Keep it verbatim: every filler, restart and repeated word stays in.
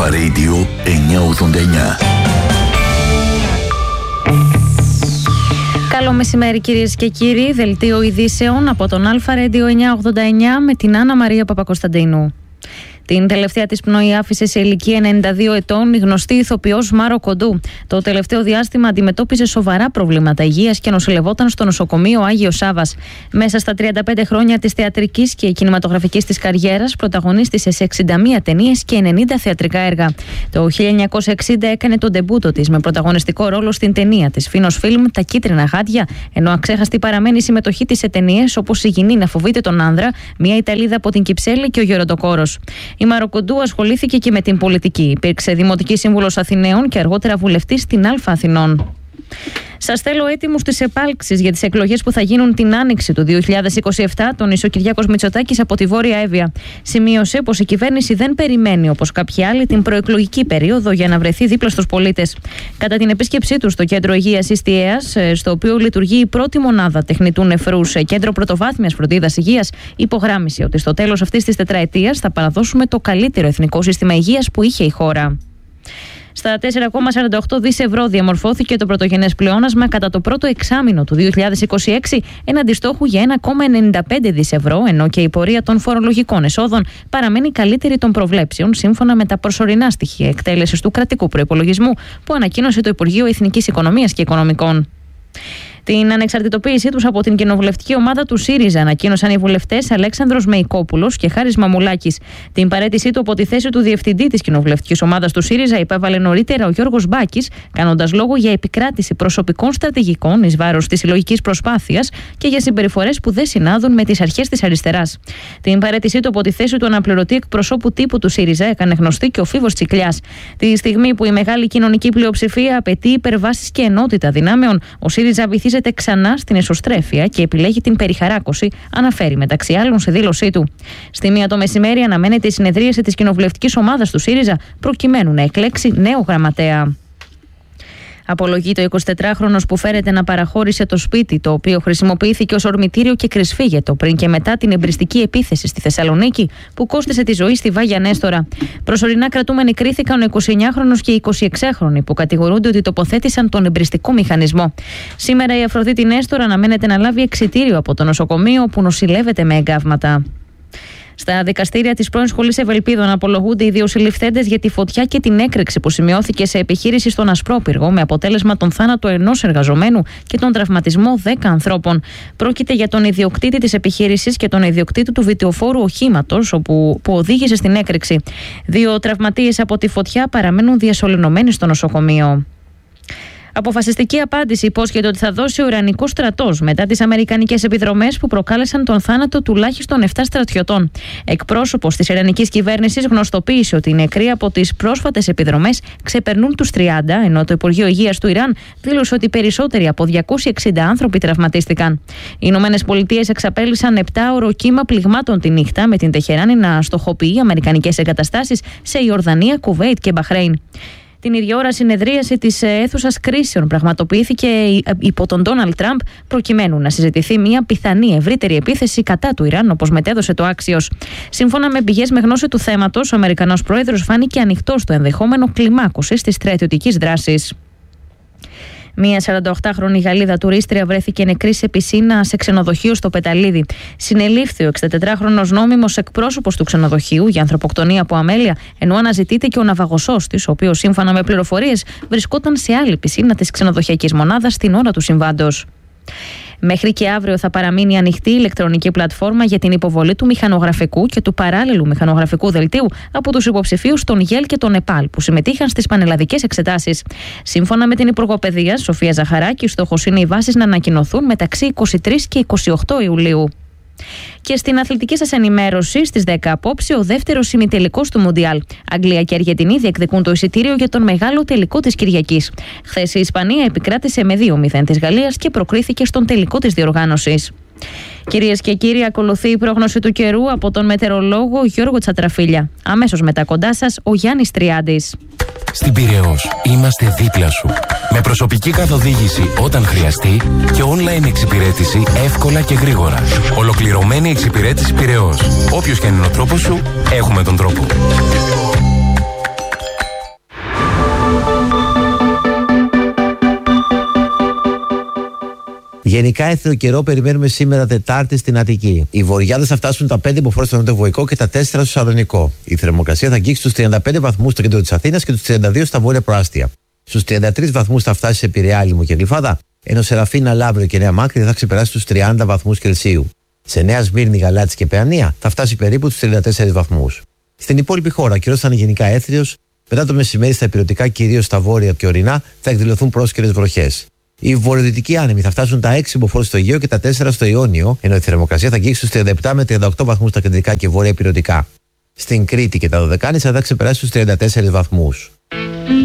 Αλφα Radio εννιακόσια ογδόντα εννιά. Καλό μεσημέρι κυρίες και κύριοι, δελτίο ειδήσεων από τον Αλφα Radio εννιακόσια ογδόντα εννιά με την Άννα Μαρία Παπακοσταντίνου. Την τελευταία της πνοή άφησε σε ηλικία ενενήντα δύο ετών η γνωστή ηθοποιός Μάρο Κοντού. Το τελευταίο διάστημα αντιμετώπιζε σοβαρά προβλήματα υγείας και νοσηλευόταν στο νοσοκομείο Άγιος Σάββας. Μέσα στα τριάντα πέντε χρόνια της θεατρικής και κινηματογραφικής της καριέρας, πρωταγωνίστησε σε εξήντα μία ταινίες και ενενήντα θεατρικά έργα. Το χίλια εννιακόσια εξήντα έκανε τον ντεμπούτο της με πρωταγωνιστικό ρόλο στην ταινία της Φίνος Φιλμ Τα Κίτρινα Γάντια, ενώ αξέχαστη παραμένει η συμμετοχή της σε ταινίες όπως Η Γυνή να φοβείται τον άνδρα, Μια Ιταλίδα από την Κυψέλη και Ο Γεροντοκόρος. Η Μάρο Κοντού ασχολήθηκε και με την πολιτική. Υπήρξε δημοτική σύμβουλος Αθηναίων και αργότερα βουλευτής στην Αλφα Αθηνών. Σας θέλω έτοιμους στις επάλξεις για τις εκλογές που θα γίνουν την άνοιξη του δύο χιλιάδες είκοσι επτά, τον Κυριάκος Μητσοτάκης από τη Βόρεια Εύβοια. Σημείωσε πως η κυβέρνηση δεν περιμένει όπως κάποιοι άλλοι την προεκλογική περίοδο για να βρεθεί δίπλα στους πολίτες. Κατά την επίσκεψή του στο κέντρο υγείας Ιστιαίας, στο οποίο λειτουργεί η πρώτη μονάδα τεχνητού νεφρού σε κέντρο πρωτοβάθμιας φροντίδας υγείας, υπογράμμισε ότι στο τέλος αυτής της τετραετίας θα παραδώσουμε το καλύτερο εθνικό σύστημα υγείας που είχε η χώρα. Στα τέσσερα κόμμα σαράντα οκτώ δις ευρώ διαμορφώθηκε το πρωτογενές πλεόνασμα κατά το πρώτο εξάμηνο του δύο χιλιάδες είκοσι έξι, έναντι στόχου για ένα κόμμα ενενήντα πέντε δις ευρώ, ενώ και η πορεία των φορολογικών εσόδων παραμένει καλύτερη των προβλέψεων, σύμφωνα με τα προσωρινά στοιχεία εκτέλεσης του κρατικού προϋπολογισμού που ανακοίνωσε το Υπουργείο Εθνικής Οικονομίας και Οικονομικών. Την ανεξαρτητοποίησή τους από την κοινοβουλευτική ομάδα του ΣΥΡΙΖΑ ανακοίνωσαν οι βουλευτές Αλέξανδρος Μεϊκόπουλος και Χάρης Μαμουλάκης. Την παραίτησή του από τη θέση του διευθυντή της κοινοβουλευτικής ομάδας του ΣΥΡΙΖΑ υπέβαλε νωρίτερα ο Γιώργος Μπάκης, κάνοντας λόγο για επικράτηση προσωπικών στρατηγικών εις βάρος της συλλογικής προσπάθειας και για συμπεριφορές που δεν συνάδουν με τις αρχές της αριστεράς. Την παραίτησή του από τη θέση του αναπληρωτή εκπροσώπου τύπου του ΣΥΡΙΖΑ έκανε γνωστή και ο Φίβος Τσικλιάς. Τη στιγμή που η μεγάλη κοινωνική πλειοψηφία απαιτεί υπερβάσεις και ενότητα δυνάμεων, ο ΣΥΡΙΖΑ βυθίζεται ξανά στην εσωστρέφεια και επιλέγει την περιχαράκωση, αναφέρει μεταξύ άλλων σε δήλωσή του. Στη μία το μεσημέρι αναμένεται η συνεδρίαση της κοινοβουλευτικής ομάδας του ΣΥΡΙΖΑ προκειμένου να εκλέξει νέο γραμματέα. Απολογείται ο εικοσιτετράχρονος που φέρεται να παραχώρησε το σπίτι, το οποίο χρησιμοποιήθηκε ως ορμητήριο και κρυσφύγετο πριν και μετά την εμπριστική επίθεση στη Θεσσαλονίκη που κόστισε τη ζωή στη Βάγια Νέστορα. Προσωρινά κρατούμενοι κρίθηκαν ο εικοσιεννιάχρονος και οι εικοσιεξάχρονοι που κατηγορούνται ότι τοποθέτησαν τον εμπριστικό μηχανισμό. Σήμερα η Αφροδίτη Νέστορα αναμένεται να λάβει εξιτήριο από το νοσοκομείο που νοσηλεύεται με εγκάβματα. Στα δικαστήρια της πρώην Σχολής Ευελπίδων απολογούνται οι δύο συλληφθέντες για τη φωτιά και την έκρηξη που σημειώθηκε σε επιχείρηση στον Ασπρόπυργο, με αποτέλεσμα τον θάνατο ενός εργαζομένου και τον τραυματισμό δέκα ανθρώπων. Πρόκειται για τον ιδιοκτήτη της επιχείρησης και τον ιδιοκτήτη του βιτιοφόρου οχήματος, όπου, που οδήγησε στην έκρηξη. Δύο τραυματίες από τη φωτιά παραμένουν διασωληνωμένοι στο νοσοκομείο. Αποφασιστική απάντηση υπόσχεται ότι θα δώσει ο Ιρανικός στρατός μετά τις αμερικανικές επιδρομές που προκάλεσαν τον θάνατο τουλάχιστον επτά στρατιωτών. Εκπρόσωπος της Ιρανικής κυβέρνησης γνωστοποίησε ότι οι νεκροί από τις πρόσφατες επιδρομές ξεπερνούν τους τριάντα, ενώ το Υπουργείο Υγείας του Ιράν δήλωσε ότι περισσότεροι από διακόσιοι εξήντα άνθρωποι τραυματίστηκαν. Οι Ηνωμένες Πολιτείες εξαπέλυσαν επτάωρο κύμα πληγμάτων τη νύχτα, με την Τεχεράνη να στοχοποιεί αμερικανικές εγκαταστάσεις σε Ιορδανία, Κουβέιτ και Μπαχρέιν. Την ίδια ώρα, συνεδρίαση της αίθουσας κρίσεων πραγματοποιήθηκε υπό τον Ντόναλντ Τραμπ, προκειμένου να συζητηθεί μια πιθανή ευρύτερη επίθεση κατά του Ιράν, όπως μετέδωσε το Axios. Σύμφωνα με πηγές με γνώση του θέματος, ο Αμερικανός πρόεδρος φάνηκε ανοιχτός στο ενδεχόμενο κλιμάκωσης της στρατιωτικής δράσης. Μία σαρανταοκτάχρονη Γαλλίδα τουρίστρια βρέθηκε νεκρή σε πισίνα σε ξενοδοχείο στο Πεταλίδι. Συνελήφθη ο εξηντετετράχρονος νόμιμος εκπρόσωπος του ξενοδοχείου για ανθρωποκτονία από αμέλεια, ενώ αναζητείται και ο ναυαγοσός της, ο οποίος σύμφωνα με πληροφορίες βρισκόταν σε άλλη πισίνα της ξενοδοχειακής μονάδας την ώρα του συμβάντος. Μέχρι και αύριο θα παραμείνει ανοιχτή η ηλεκτρονική πλατφόρμα για την υποβολή του μηχανογραφικού και του παράλληλου μηχανογραφικού δελτίου από τους υποψηφίους των ΓΕΛ και των ΕΠΑΛ που συμμετείχαν στις πανελλαδικές εξετάσεις. Σύμφωνα με την Υπουργό Παιδείας, Σοφία Ζαχαράκη, στόχος είναι οι βάσεις να ανακοινωθούν μεταξύ εικοστή τρίτη και εικοστή όγδοη Ιουλίου. Και στην αθλητική σας ενημέρωση, στις δέκα απόψε, ο δεύτερος ημιτελικός του Μουντιάλ. Αγγλία και Αργεντινή διεκδικούν το εισιτήριο για τον μεγάλο τελικό της Κυριακής. Χθες η Ισπανία επικράτησε με δύο μηδέν της Γαλλίας και προκρίθηκε στον τελικό της διοργάνωσης. Κυρίες και κύριοι, ακολουθεί η πρόγνωση του καιρού από τον μετεωρολόγο Γιώργο Τσατραφίλια. Αμέσως μετά κοντά σας ο Γιάννης Τριάντης. Στην Πειραιώς είμαστε δίπλα σου. Με προσωπική καθοδήγηση όταν χρειαστεί και online εξυπηρέτηση εύκολα και γρήγορα. Ολοκληρωμένη εξυπηρέτηση Πειραιώς. Όποιος και είναι ο τρόπος σου, έχουμε τον τρόπο. Γενικά έθριο καιρό περιμένουμε σήμερα Τετάρτη στην Αττική. Οι βορειάδες θα φτάσουν τα πέντε μποφόρ στο νοτιοβοϊκό και τα τέσσερα στο Σαλονικό. Η θερμοκρασία θα αγγίξει τους τριάντα πέντε βαθμούς στο κέντρο της Αθήνας και τους τριάντα δύο στα βόρεια προάστια. Στους τριάντα τρεις βαθμούς θα φτάσει σε Πειραιά, Λίμνο και Γλυφάδα, ενώ σε Ραφίνα, Λαύριο και Νέα Μάκρη θα ξεπεράσει τους τριάντα βαθμούς Κελσίου. Σε Νέα Σμύρνη, Γαλάτσι και Παιανία θα φτάσει περίπου τους τριάντα τέσσερις βαθμούς. Στην υπόλοιπη χώρα, ο καιρός θα είναι γενικά έθριος. Μετά το μεσημέρι, στα ηπειρωτικά, κυρίως στα βόρεια και ορεινά, θα εκδηλωθούν πρόσκαιρες βροχές. Οι βορειοδυτικοί άνεμοι θα φτάσουν τα έξι μποφόρ στο Αιγαίο και τα τέσσερα στο Ιόνιο, ενώ η θερμοκρασία θα αγγίξει στους τριάντα επτά με τριάντα οκτώ βαθμούς στα κεντρικά και βόρεια ηπειρωτικά. Στην Κρήτη και τα Δωδεκάνησα θα ξεπεράσει τους τριάντα τέσσερις βαθμούς.